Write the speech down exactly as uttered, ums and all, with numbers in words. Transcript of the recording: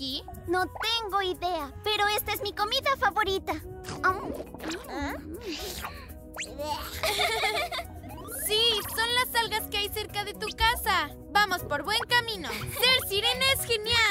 aquí? No tengo idea, pero esta es mi comida favorita. ¿Ah? Sí, son las algas que hay cerca de tu casa. Vamos por buen camino. Ser sirena es genial.